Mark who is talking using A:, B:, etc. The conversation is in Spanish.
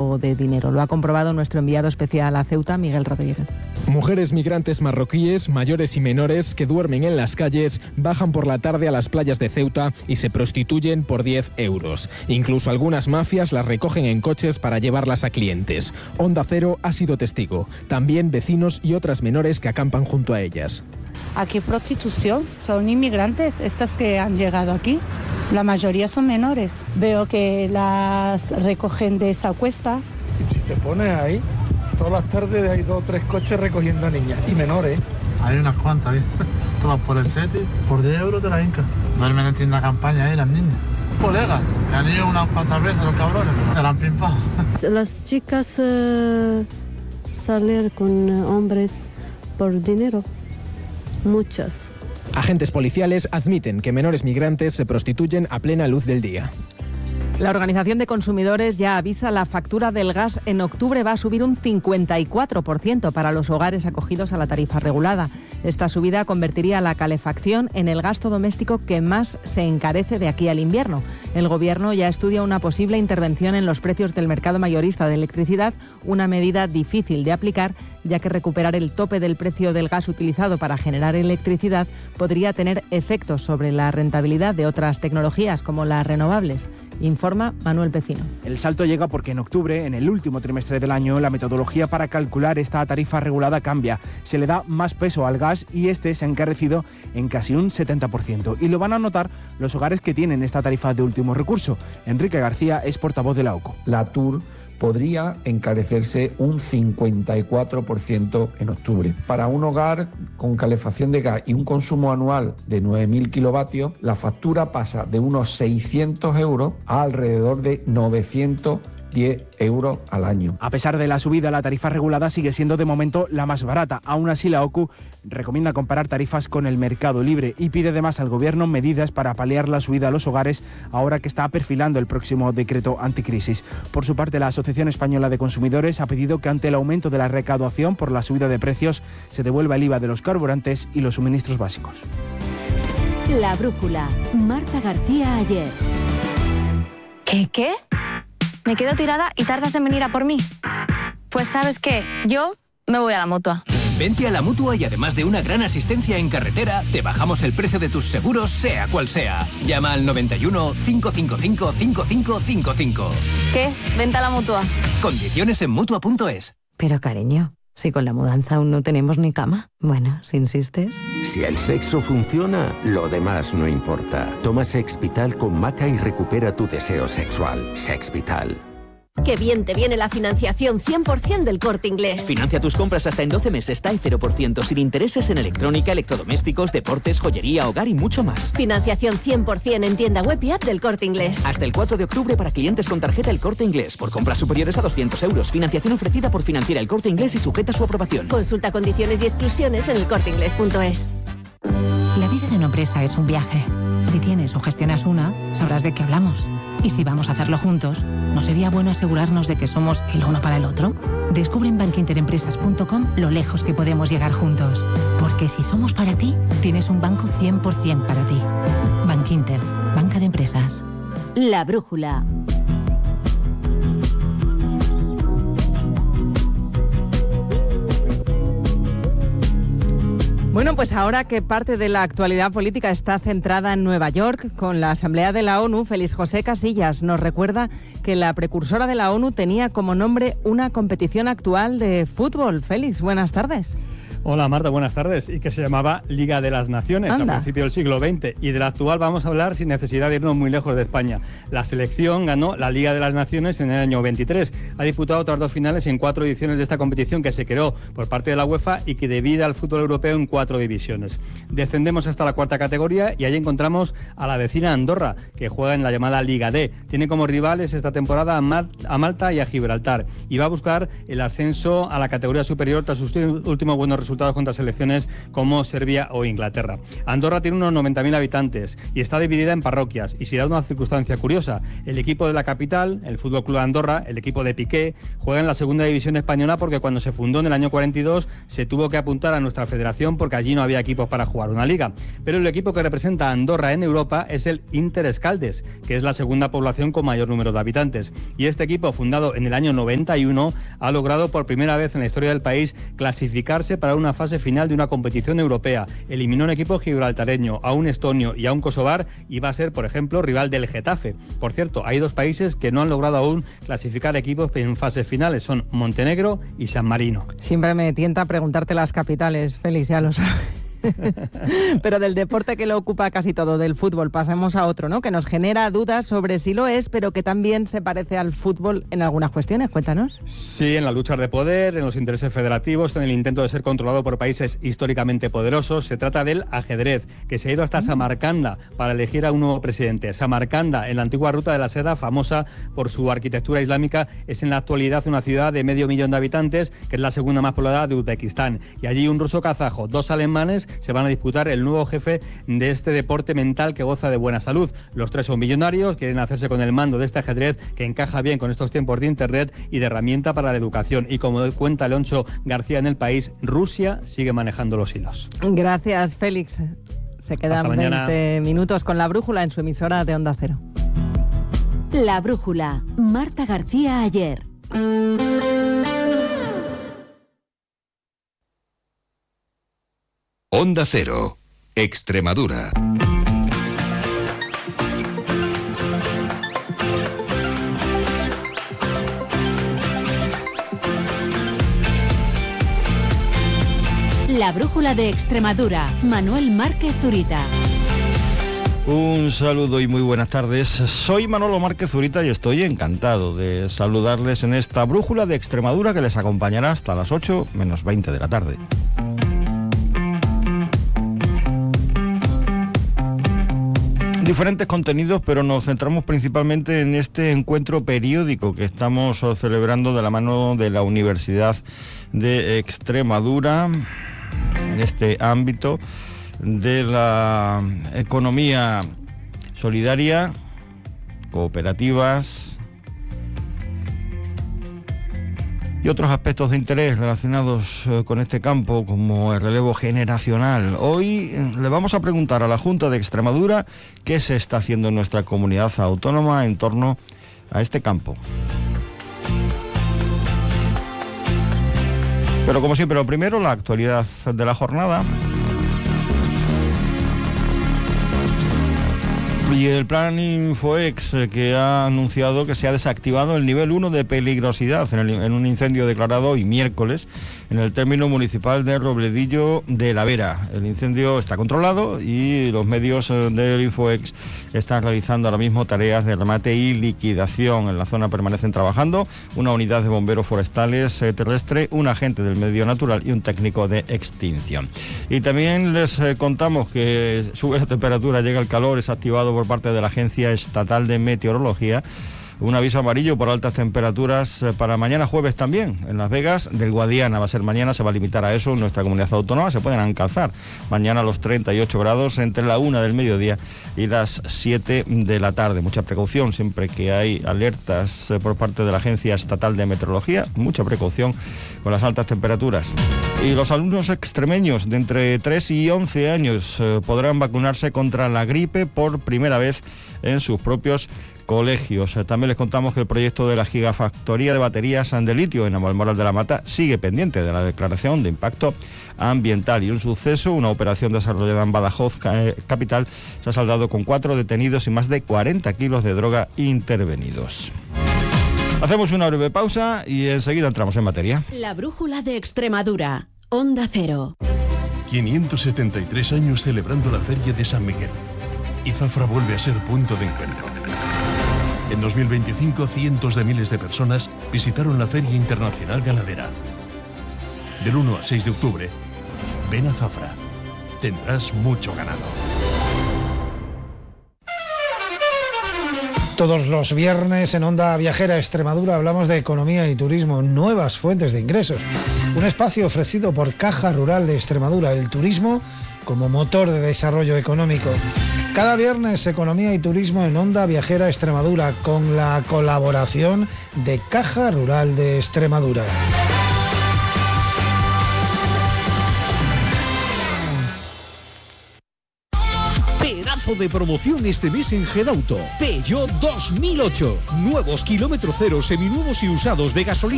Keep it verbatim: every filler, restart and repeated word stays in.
A: lavado de dinero. Lo ha comprobado nuestro enviado especial a Ceuta, Miguel Rodríguez.
B: Mujeres migrantes marroquíes, mayores y menores, que duermen en las calles, bajan por la tarde a las playas de Ceuta y se prostituyen por diez euros. Incluso algunas mafias las recogen en coches para llevarlas a clientes. Onda Cero ha sido testigo. También vecinos y otras menores que acampan junto a ellas.
C: Aquí prostitución, son inmigrantes estas que han llegado aquí. La mayoría son menores.
D: Veo que las recogen de esa cuesta.
E: Y si te pones ahí, todas las tardes hay dos o tres coches recogiendo a niñas y menores.
F: Hay unas cuantas ahí. Todas por el SETI, por diez euros de la Inca. Duermen en tienda campaña ahí las niñas. Colegas, me han ido unas cuantas veces los cabrones, pero se la han pimpado.
G: Las chicas uh, salen con hombres por dinero. Muchas.
B: Agentes policiales admiten que menores migrantes se prostituyen a plena luz del día.
A: La Organización de Consumidores ya avisa, la factura del gas en octubre va a subir un cincuenta y cuatro por ciento para los hogares acogidos a la tarifa regulada. Esta subida convertiría la calefacción en el gasto doméstico que más se encarece de aquí al invierno. El Gobierno ya estudia una posible intervención en los precios del mercado mayorista de electricidad, una medida difícil de aplicar, ya que recuperar el tope del precio del gas utilizado para generar electricidad podría tener efectos sobre la rentabilidad de otras tecnologías como las renovables. Informa Manuel Pecino.
H: El salto llega porque en octubre, en el último trimestre del año, la metodología para calcular esta tarifa regulada cambia. Se le da más peso al gas y este se ha encarecido en casi un setenta por ciento. Y lo van a notar los hogares que tienen esta tarifa de último recurso. Enrique García es portavoz de la O C U.
I: La T U R podría encarecerse un cincuenta y cuatro por ciento en octubre. Para un hogar con calefacción de gas y un consumo anual de nueve mil kilovatios, la factura pasa de unos seiscientos euros a alrededor de novecientos diez euros al año.
H: A pesar de la subida, la tarifa regulada sigue siendo de momento la más barata. Aún así, la O C U recomienda comparar tarifas con el mercado libre y pide además al Gobierno medidas para paliar la subida a los hogares ahora que está perfilando el próximo decreto anticrisis. Por su parte, la Asociación Española de Consumidores ha pedido que ante el aumento de la recaudación por la subida de precios se devuelva el I V A de los carburantes y los suministros básicos.
J: La brújula. Marta García Ayer.
K: ¿Qué qué? Me quedo tirada y tardas en venir a por mí. Pues ¿sabes qué? Yo me voy a la Mutua.
L: Vente a la Mutua y además de una gran asistencia en carretera, te bajamos el precio de tus seguros, sea cual sea. Llama al noventa y uno, cinco cinco cinco, cinco cinco cinco cinco.
K: ¿Qué? Vente a la Mutua.
L: Condiciones en Mutua punto es.
M: Pero cariño, si con la mudanza aún no tenemos ni cama. Bueno, si insistes.
N: Si el sexo funciona, lo demás no importa. Toma Sexvital con Maca y recupera tu deseo sexual. Sexvital.
J: Qué bien te viene la financiación cien por ciento del Corte Inglés.
O: Financia tus compras hasta en doce meses, TAE cero por ciento, sin intereses en electrónica, electrodomésticos, deportes, joyería, hogar y mucho más.
J: Financiación cien por ciento en tienda web y app del Corte Inglés.
O: Hasta el cuatro de octubre para clientes con tarjeta El Corte Inglés. Por compras superiores a doscientos euros. Financiación ofrecida por Financiera El Corte Inglés y sujeta a su aprobación.
J: Consulta condiciones y exclusiones en el corte inglés punto es.
P: La vida de una empresa es un viaje. Si tienes o gestionas una, sabrás de qué hablamos. Y si vamos a hacerlo juntos, ¿no sería bueno asegurarnos de que somos el uno para el otro? Descubre en bankinterempresas punto com lo lejos que podemos llegar juntos. Porque si somos para ti, tienes un banco cien por ciento para ti. Bankinter, banca de empresas.
J: La brújula.
A: Bueno, pues ahora que parte de la actualidad política está centrada en Nueva York, con la Asamblea de la ONU, Félix José Casillas nos recuerda que la precursora de la ONU tenía como nombre una competición actual de fútbol. Félix, buenas tardes.
Q: Hola Marta, buenas tardes. Y que se llamaba Liga de las Naciones. Anda. A principios del siglo veinte. Y de la actual vamos a hablar sin necesidad de irnos muy lejos de España. La selección ganó la Liga de las Naciones en el año veintitrés. Ha disputado otras dos finales en cuatro ediciones de esta competición que se creó por parte de la UEFA y que divide al fútbol europeo en cuatro divisiones. Descendemos hasta la cuarta categoría y allí encontramos a la vecina Andorra, que juega en la llamada Liga D. Tiene como rivales esta temporada a, Mal- a Malta y a Gibraltar. Y va a buscar el ascenso a la categoría superior tras sus últimos buenos resultados resultados contra selecciones como Serbia o Inglaterra. Andorra tiene unos noventa mil habitantes y está dividida en parroquias. Y si da una circunstancia curiosa, el equipo de la capital, el Fútbol Club Andorra, el equipo de Piqué, juega en la segunda división española porque cuando se fundó en el año cuarenta y dos se tuvo que apuntar a nuestra federación porque allí no había equipos para jugar una liga. Pero el equipo que representa a Andorra en Europa es el Inter Escaldes, que es la segunda población con mayor número de habitantes. Y este equipo, fundado en el año noventa y uno, ha logrado por primera vez en la historia del país clasificarse para una fase final de una competición europea. Eliminó un equipo gibraltareño, a un estonio y a un kosovar, y va a ser, por ejemplo, rival del Getafe. Por cierto, hay dos países que no han logrado aún clasificar equipos en fases finales, son Montenegro y San Marino.
A: Siempre me tienta preguntarte las capitales, Félix, ya lo sabes. Pero del deporte que lo ocupa casi todo, del fútbol, pasemos a otro, ¿no? Que nos genera dudas sobre si lo es, pero que también se parece al fútbol en algunas cuestiones. Cuéntanos.
Q: Sí, en la lucha de poder, en los intereses federativos, en el intento de ser controlado por países históricamente poderosos. Se trata del ajedrez, que se ha ido hasta Samarcanda para elegir a un nuevo presidente. Samarcanda, en la antigua Ruta de la Seda, famosa por su arquitectura islámica, es en la actualidad una ciudad de medio millón de habitantes, que es la segunda más poblada de Uzbekistán. Y allí un ruso kazajo, dos alemanes, se van a disputar el nuevo jefe de este deporte mental que goza de buena salud. Los tres son millonarios, quieren hacerse con el mando de este ajedrez que encaja bien con estos tiempos de internet y de herramienta para la educación. Y como cuenta Leoncho García en El País, Rusia sigue manejando los hilos.
A: Gracias, Félix. Se quedan veinte minutos con La Brújula en su emisora de Onda Cero.
J: La Brújula, Marta García Ayer.
R: Onda Cero, Extremadura.
J: La Brújula de Extremadura, Manuel Márquez Zurita.
S: Un saludo y muy buenas tardes. Soy Manolo Márquez Zurita y estoy encantado de saludarles en esta Brújula de Extremadura que les acompañará hasta las ocho menos veinte de la tarde. Diferentes contenidos, pero nos centramos principalmente en este encuentro periódico que estamos celebrando de la mano de la Universidad de Extremadura en este ámbito de la economía solidaria, cooperativas y otros aspectos de interés relacionados con este campo, como el relevo generacional. Hoy le vamos a preguntar a la Junta de Extremadura qué se está haciendo en nuestra comunidad autónoma en torno a este campo. Pero como siempre, lo primero, la actualidad de la jornada. Y el plan Infoex, que ha anunciado que se ha desactivado el nivel uno de peligrosidad en, el, en un incendio declarado hoy miércoles en el término municipal de Robledillo de la Vera. El incendio está controlado y los medios del Infoex están realizando ahora mismo tareas de remate y liquidación. En la zona permanecen trabajando una unidad de bomberos forestales eh, terrestre, un agente del medio natural y un técnico de extinción. Y también les eh, contamos que sube la temperatura, llega el calor, es activado por parte de la Agencia Estatal de Meteorología un aviso amarillo por altas temperaturas para mañana jueves también. En Las Vegas del Guadiana va a ser mañana, se va a limitar a eso en nuestra comunidad autónoma, se pueden alcanzar mañana los treinta y ocho grados entre la una del mediodía y las siete de la tarde. Mucha precaución siempre que hay alertas por parte de la Agencia Estatal de Meteorología, mucha precaución con las altas temperaturas. Y los alumnos extremeños de entre tres y once años eh, podrán vacunarse contra la gripe por primera vez en sus propios colegios. También les contamos que el proyecto de la gigafactoría de baterías de litio en Navalmoral de la Mata sigue pendiente de la declaración de impacto ambiental. Y un suceso, una operación desarrollada en Badajoz capital, se ha saldado con cuatro detenidos y más de cuarenta kilos de droga intervenidos. Hacemos una breve pausa y enseguida entramos en materia.
J: La Brújula de Extremadura, Onda Cero.
T: quinientos setenta y tres años celebrando la Feria de San Miguel. Y Zafra vuelve a ser punto de encuentro. En dos mil veinticinco, cientos de miles de personas visitaron la Feria Internacional Ganadera. Del uno al seis de octubre, ven a Zafra. Tendrás mucho ganado.
U: Todos los viernes en Onda Viajera Extremadura hablamos de economía y turismo, nuevas fuentes de ingresos. Un espacio ofrecido por Caja Rural de Extremadura, el turismo como motor de desarrollo económico. Cada viernes, Economía y Turismo en Onda Viajera Extremadura, con la colaboración de Caja Rural de Extremadura.
V: Pedazo de promoción este mes en Gedauto. Peugeot dos mil ocho. Nuevos kilómetro cero, seminuevos y usados de gasolina.